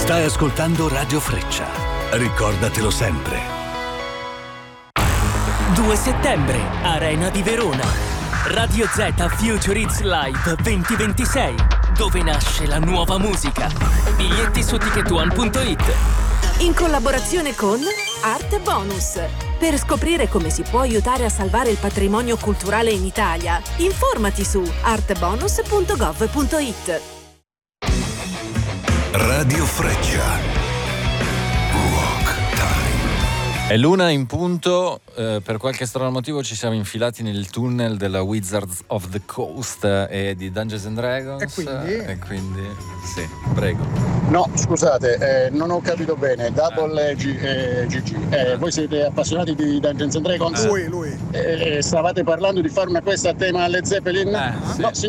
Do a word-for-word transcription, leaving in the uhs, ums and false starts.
Stai ascoltando Radio Freccia. Ricordatelo sempre. due settembre, Arena di Verona. Radio Z Future Hits Live duemilaventisei, dove nasce la nuova musica. Biglietti su ticket one punto it. In collaborazione con Arte Bonus. Per scoprire come si può aiutare a salvare il patrimonio culturale in Italia, informati su artebonus punto gov punto it. Radio Freccia. Rock Time. È l'una in punto, eh, per qualche strano motivo ci siamo infilati nel tunnel della Wizards of the Coast e di Dungeons and Dragons. E quindi? E quindi, sì, prego. No, scusate, eh, non ho capito bene. Double G, eh, G G. Eh, voi siete appassionati di Dungeons and Dragons? Lui, lui. Eh, stavate parlando di fare una quest a tema Led Zeppelin? Eh, sì. No,